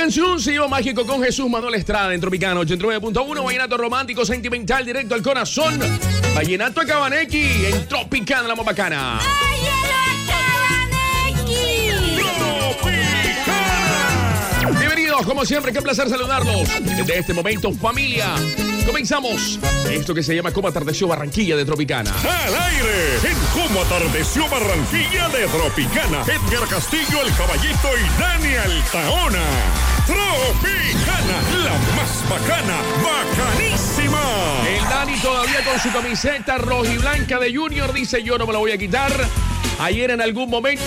canción se llama Mágico con Jesús Manuel Estrada en Tropicana 89.1, vallenato romántico, sentimental, directo al corazón. Vallenato a Cabanequi en Tropicana, la más bacana. Bienvenidos, como siempre, qué placer saludarlos. Desde este momento, familia, comenzamos esto que se llama Cómo Atardeció Barranquilla de Tropicana. ¡Al aire! En Cómo Atardeció Barranquilla de Tropicana. Edgar Castillo, el Caballito y Dani Altaona. Tropicana, la más bacana, bacanísima. El Dani todavía con su camiseta rojiblanca de Junior dice: yo no me la voy a quitar. Ayer en algún momento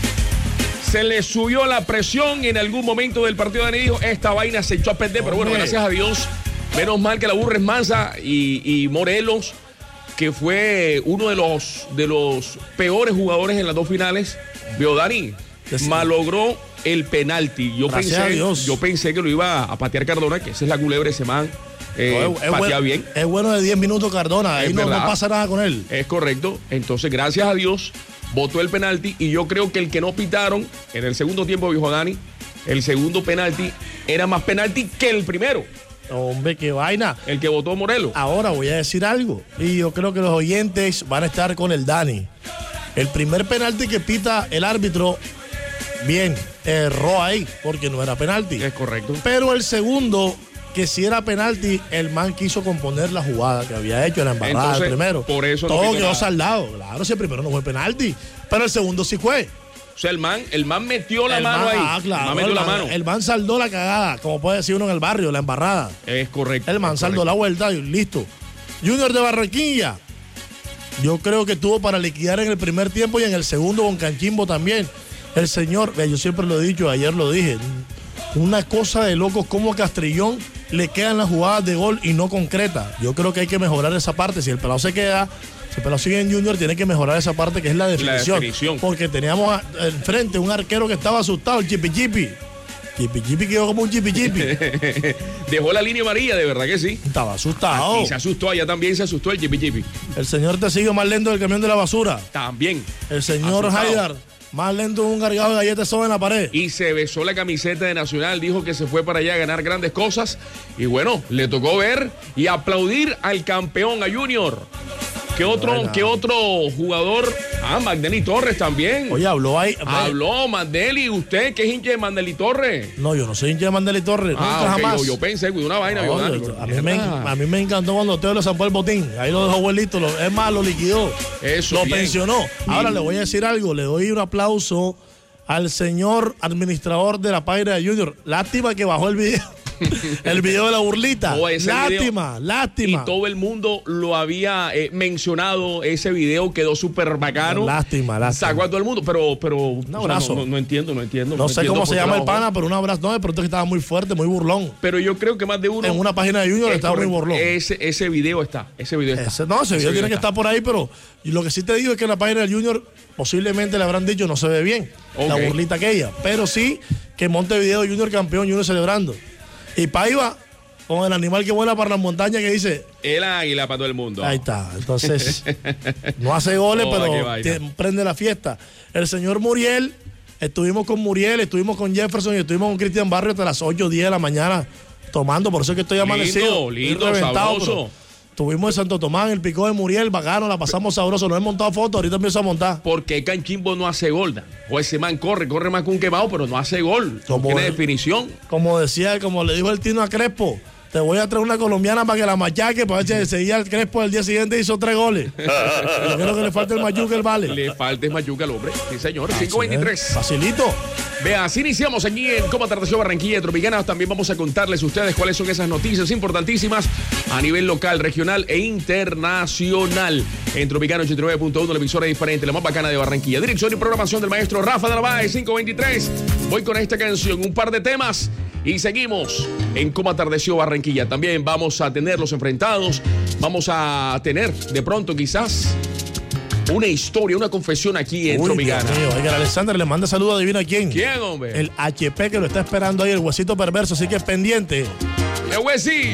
se le subió la presión. En algún momento del partido Dani dijo: esta vaina se echó a perder. Pero bueno, gracias a Dios, menos mal que la burra es mansa. Y Morelos, que fue uno de los peores jugadores en las dos finales, vio Dani, malogró el penalti. Yo pensé que lo iba a patear Cardona, que esa es la culebra, ese man. Patea bien. Es bueno de 10 minutos Cardona, ahí no pasa nada con él. Es correcto. Entonces, gracias a Dios, votó el penalti. Y yo creo que el que no pitaron en el segundo tiempo, viejo Dani, el segundo penalti era más penalti que el primero. Hombre, qué vaina. El que votó Morelos. Ahora voy a decir algo, y yo creo que los oyentes van a estar con el Dani. El primer penalti que pita el árbitro, bien, erró ahí, porque no era penalti. Es correcto. Pero el segundo, que si era penalti, el man quiso componer la jugada que había hecho en la embarrada. Entonces, el primero. Por eso todo no quedó saldado. Claro, si el primero no fue penalti, pero el segundo sí fue. O sea, el man metió la mano ahí. Claro, el man saldó la cagada, como puede decir uno en el barrio, la embarrada. Es correcto. El man saldó la vuelta y listo. Junior de Barranquilla, yo creo que tuvo para liquidar en el primer tiempo y en el segundo con Canchimbo también. El señor, yo siempre lo he dicho, ayer lo dije, una cosa de locos como a Castrillón le quedan las jugadas de gol y no concreta. Yo creo que hay que mejorar esa parte. Si el pelado se queda, si el pelado sigue en Junior, tiene que mejorar esa parte que es la definición. Porque teníamos enfrente un arquero que estaba asustado, el Chipi Chipi. Chipi Chipi quedó como un Chipi Chipi. Dejó la línea amarilla, de verdad que sí. Estaba asustado. Y se asustó, allá también se asustó el Chipi Chipi. El señor te sigue más lento del camión de la basura. También. El señor Haidar, más lento de un cargado de galletas soda en la pared. Y se besó la camiseta de Nacional, dijo que se fue para allá a ganar grandes cosas. Y bueno, le tocó ver y aplaudir al campeón, a Junior. ¿Qué otro jugador? Magdeli Torres también. Oye, habló ahí. Habló Magdeli. ¿Usted qué es hincha de Magdeli Torres? No, yo no soy hincha de Magdeli Torres. Nunca jamás. Yo pensé que una vaina. No, a mí me encantó cuando Teo le zampó el botín. Ahí lo dejó abuelito. Es más, lo liquidó. Eso, lo bien. pensionó. Ahora le voy a decir algo. Le doy un aplauso al señor administrador de la página de Junior. Lástima que bajó el video. El video de la burlita. Lástima. Y todo el mundo lo había mencionado. Ese video quedó súper bacano. Lástima. Sacó a todo el mundo, pero un abrazo. No entiendo. No sé cómo se llama el pana, pero un abrazo. No, de pronto que estaba muy fuerte, muy burlón. Pero yo creo que más de uno. En una página de Junior estaba muy burlón. Ese video está. Ese video tiene que estar por ahí, pero y lo que sí te digo es que en la página del Junior posiblemente le habrán dicho no se ve bien. La burlita aquella. Pero sí que Montevideo Junior campeón, Junior celebrando. Y Paiva, con el animal que vuela para las montañas, que dice: el águila para todo el mundo. Ahí está. Entonces, no hace goles, pero prende la fiesta. El señor Muriel, estuvimos con Muriel, estuvimos con Jefferson y estuvimos con Cristian Barrio hasta las 8 o 10 de la mañana tomando. Por eso es que estoy amanecido. Lindo, sabroso. Estuvimos en Santo Tomás, en el Pico de Muriel, bacano, la pasamos sabroso. No he montado fotos, ahorita empiezo a montar. Porque Canchimbo no hace gol. O ese man corre más que un quemado, pero no hace gol. Tiene definición. Como le dijo el Tino a Crespo, te voy a traer una colombiana para que la machaque, para ver si seguía el Crespo el día siguiente hizo 3 goles. Yo creo que le falta el Mayuca, el vale. Le falta el Mayuca al hombre. Sí, señor. 5:23. Facilito. Vea, así iniciamos aquí en Cómo Atardeció Barranquilla de Tropicana. También vamos a contarles a ustedes cuáles son esas noticias importantísimas a nivel local, regional e internacional. En Tropicana 89.1, la emisora diferente, la más bacana de Barranquilla. Dirección y programación del maestro Rafa Narváez, 5:23. Voy con esta canción, un par de temas y seguimos en Cómo Atardeció Barranquilla. También vamos a tener los enfrentados. Vamos a tener de pronto quizás una historia, una confesión aquí en Tropicana. Oiga, Alexander le manda saludos, adivina quién. ¿Quién, hombre? El HP que lo está esperando ahí, el huesito perverso, así que pendiente. El huesito.